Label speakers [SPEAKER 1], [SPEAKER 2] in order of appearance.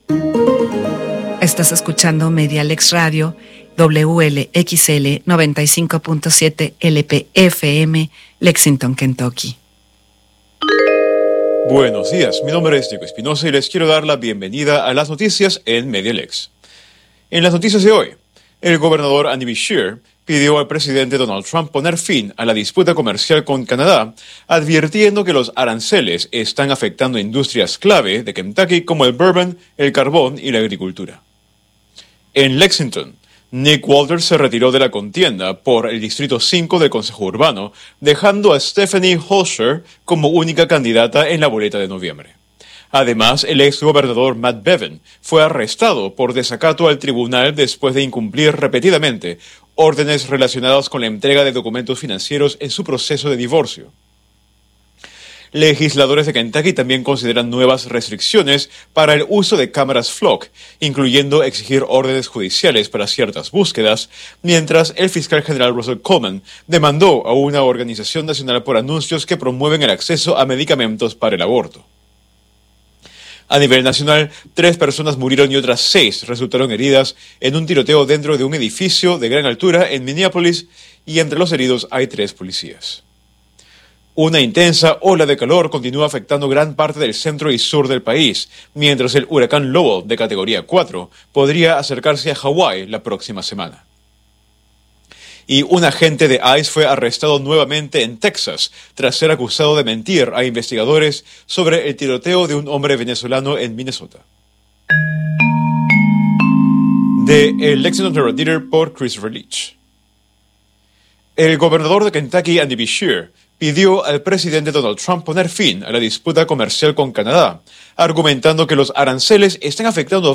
[SPEAKER 1] Estás escuchando Medialex Radio, WLXL 95.7 LPFM, Lexington, Kentucky.
[SPEAKER 2] Buenos días, mi nombre es Diego Espinosa y les quiero dar la bienvenida a las noticias en Medialex. En las noticias de hoy, el gobernador Andy Beshear pidió al presidente Donald Trump poner fin a la disputa comercial con Canadá, advirtiendo que los aranceles están afectando industrias clave de Kentucky como el bourbon, el carbón y la agricultura. En Lexington, Nick Walters se retiró de la contienda por el Distrito 5 del Consejo Urbano, dejando a Stephanie Holscher como única candidata en la boleta de noviembre. Además, el exgobernador Matt Bevin fue arrestado por desacato al tribunal después de incumplir repetidamente órdenes relacionadas con la entrega de documentos financieros en su proceso de divorcio. Legisladores de Kentucky también consideran nuevas restricciones para el uso de cámaras Flock, incluyendo exigir órdenes judiciales para ciertas búsquedas, mientras el fiscal general Russell Coleman demandó a una organización nacional por anuncios que promueven el acceso a medicamentos para el aborto. A nivel nacional, 3 personas murieron y otras 6 resultaron heridas en un tiroteo dentro de un edificio de gran altura en Minneapolis, y entre los heridos hay 3 policías. Una intensa ola de calor continúa afectando gran parte del centro y sur del país, mientras el huracán Lowell, de categoría 4, podría acercarse a Hawái la próxima semana. Y un agente de ICE fue arrestado nuevamente en Texas tras ser acusado de mentir a investigadores sobre el tiroteo de un hombre venezolano en Minnesota. De El Lexington Herald por Christopher Leach. El gobernador de Kentucky, Andy Beshear, pidió al presidente Donald Trump poner fin a la disputa comercial con Canadá, argumentando que los aranceles están afectando